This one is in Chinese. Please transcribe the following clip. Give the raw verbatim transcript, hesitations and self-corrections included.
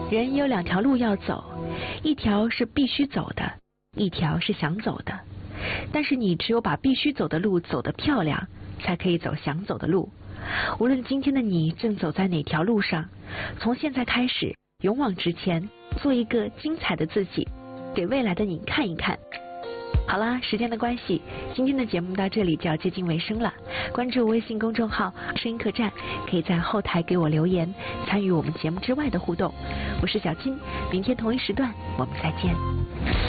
人有两条路要走，一条是必须走的，一条是想走的。但是你只有把必须走的路走得漂亮，才可以走想走的路。无论今天的你正走在哪条路上，从现在开始，勇往直前，做一个精彩的自己，给未来的你看一看。好啦，时间的关系，今天的节目到这里就要接近尾声了。关注微信公众号声音客栈，可以在后台给我留言，参与我们节目之外的互动。我是小金，明天同一时段我们再见。